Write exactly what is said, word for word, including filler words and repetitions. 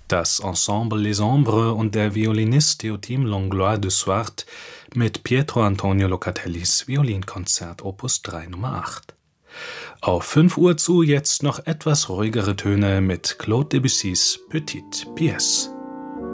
Das Ensemble Les Ombres und der Violinist Théotime Langlois de Suart mit Pietro Antonio Locatellis Violinkonzert Opus drei Nummer acht. Auf fünf Uhr zu jetzt noch etwas ruhigere Töne mit Claude Debussys Petite Pièce.